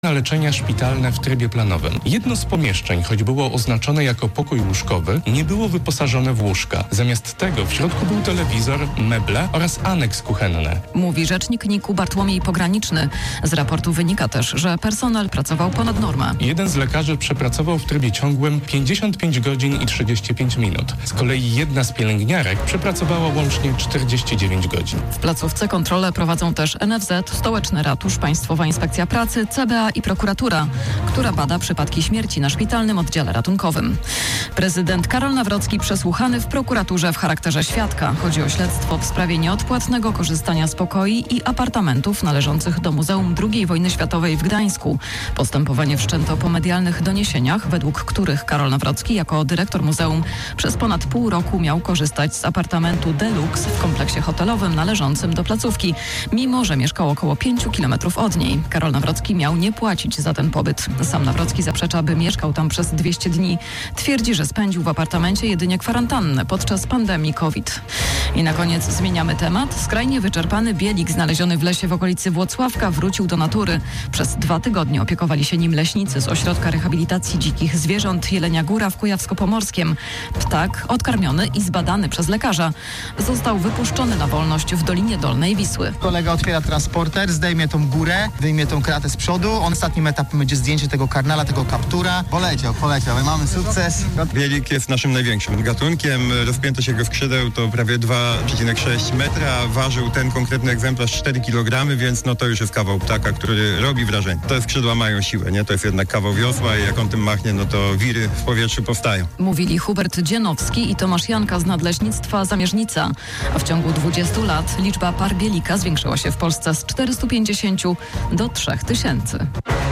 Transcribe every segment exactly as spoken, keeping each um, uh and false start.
na leczenia szpitalne w trybie planowym. Jedno z pomieszczeń, choć było oznaczone jako pokój łóżkowy, nie było wyposażone w łóżka. Zamiast tego w środku był telewizor, meble oraz aneks kuchenny. Mówi rzecznik N I K-u Bartłomiej Pograniczny. Z raportu wynika też, że personel pracował ponad normę. Jeden z lekarzy przepracował w trybie ciągłym pięćdziesiąt pięć godzin i trzydzieści pięć minut. Z kolei jedna z pielęgniarek przepracowała łącznie czterdzieści dziewięć godzin. W placówce kontrolę prowadzą też N F Z, Stołeczny Ratusz, Państwowa Inspekcja Pracy, C B A i prokuratura, która bada przypadki śmierci na szpitalnym oddziale ratunkowym. Prezydent Karol Nawrocki przesłuchany w prokuraturze w charakterze świadka. Chodzi o śledztwo w sprawie nieodpłatnego korzystania z pokoi i apartamentów należących do Muzeum drugiej Wojny Światowej w Gdańsku. Postępowanie wszczęto po medialnych doniesieniach, według których Karol Nawrocki jako dyrektor muzeum przez ponad pół roku miał korzystać z apartamentu Deluxe w kompleksie hotelowym należącym do placówki, mimo że mieszkał około pięciu kilometrów od niej. Karol Nawrocki miał nie płacić za ten pobyt. Sam Nawrocki zaprzecza, by mieszkał tam przez dwieście dni. Twierdzi, że spędził w apartamencie jedynie kwarantannę podczas pandemii COVID. I na koniec zmieniamy temat. Skrajnie wyczerpany bielik znaleziony w lesie w okolicy Włocławka wrócił do natury. Przez dwa tygodnie opiekowali się nim leśnicy z Ośrodka Rehabilitacji Dzikich Zwierząt Jelenia Góra w Kujawsko-Pomorskiem. Ptak, odkarmiony i zbadany przez lekarza, został wypuszczony na wolność w Dolinie Dolnej Wisły. Kolega otwiera transporter, zdejmie tą górę, wyjmie tą kratę z przodu. On ostatnim etapem będzie zdjęcie tego karnala, tego kaptura. Poleciał, poleciał. My mamy sukces. Bielik jest naszym największym gatunkiem. Rozpiętość jego skrzydeł to prawie dwa przecinek sześć metra. Ważył ten konkretny egzemplarz cztery kilogramy, więc no to już jest kawał ptaka, który robi wrażenie. Te skrzydła mają siłę, nie? To jest jednak kawał wiosła i jak on tym machnie, no to wiry w powietrzu powstają. Mówili Hubert Dzienowski i Tomasz Janka z Nadleśnictwa Zamierznica. A w ciągu dwudziestu lat liczba par bielika zwiększyła się w Polsce z czterystu pięćdziesięciu do trzech tysięcy.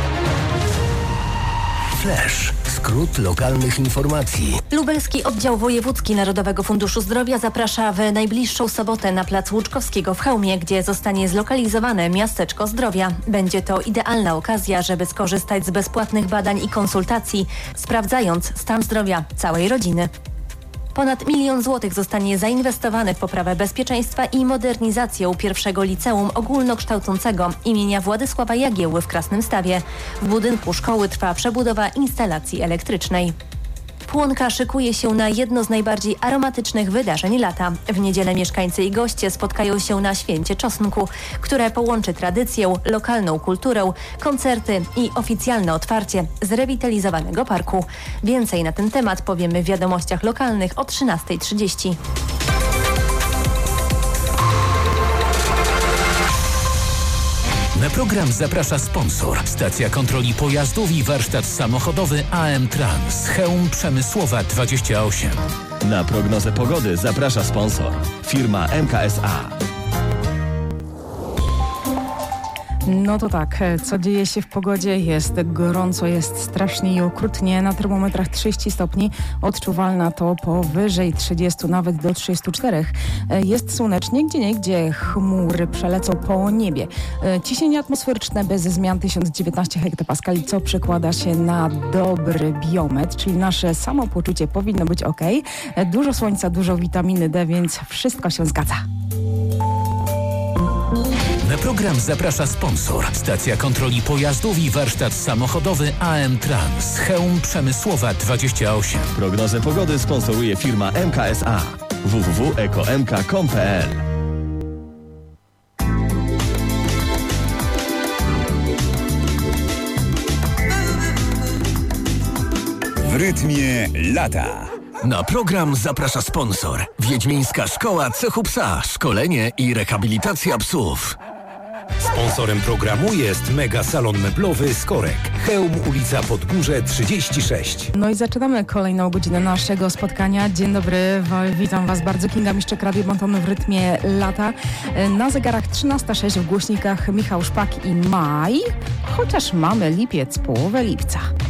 Flash. Skrót lokalnych informacji. Lubelski Oddział Wojewódzki Narodowego Funduszu Zdrowia zaprasza w najbliższą sobotę na plac Łuczkowskiego w Chełmie, gdzie zostanie zlokalizowane miasteczko zdrowia. Będzie to idealna okazja, żeby skorzystać z bezpłatnych badań i konsultacji, sprawdzając stan zdrowia całej rodziny. Ponad milion złotych zostanie zainwestowany w poprawę bezpieczeństwa i modernizację pierwszego liceum ogólnokształcącego imienia Władysława Jagiełły w Krasnymstawie. W budynku szkoły trwa przebudowa instalacji elektrycznej. Płonka szykuje się na jedno z najbardziej aromatycznych wydarzeń lata. W niedzielę mieszkańcy i goście spotkają się na Święcie Czosnku, które połączy tradycję, lokalną kulturę, koncerty i oficjalne otwarcie zrewitalizowanego parku. Więcej na ten temat powiemy w wiadomościach lokalnych o trzynasta trzydzieści. Na program zaprasza sponsor. Stacja kontroli pojazdów i warsztat samochodowy A M Trans. Chełm Przemysłowa dwadzieścia osiem. Na prognozę pogody zaprasza sponsor. Firma M K S A. No to tak, co dzieje się w pogodzie? Jest gorąco, jest strasznie i okrutnie. Na termometrach trzydzieści stopni, odczuwalna to powyżej trzydziestu, nawet do trzydziestu czterech. Jest słonecznie, gdzieniegdzie chmury przelecą po niebie. Ciśnienie atmosferyczne bez zmian tysiąc dziewiętnaście hektopaskali, co przekłada się na dobry biometr, czyli nasze samopoczucie powinno być ok. Dużo słońca, dużo witaminy D, więc wszystko się zgadza. Na program zaprasza sponsor. Stacja kontroli pojazdów i warsztat samochodowy A M Trans. Chełm Przemysłowa dwadzieścia osiem. Prognozę pogody sponsoruje firma M K S A. w w w kropka eko m k kropka com kropka p l. W rytmie lata. Na program zaprasza sponsor. Wiedźmińska Szkoła Cechu Psa. Szkolenie i rehabilitacja psów. Sponsorem programu jest Mega Salon Meblowy Skorek. Chełm, ulica Podgórze trzydzieści sześć. No i zaczynamy kolejną godzinę naszego spotkania. Dzień dobry, witam Was bardzo. Kinga Miszczek, Radio Bonton w rytmie lata. Na zegarach trzynasta sześć, w głośnikach Michał Szpak i Maj, chociaż mamy lipiec, połowę lipca.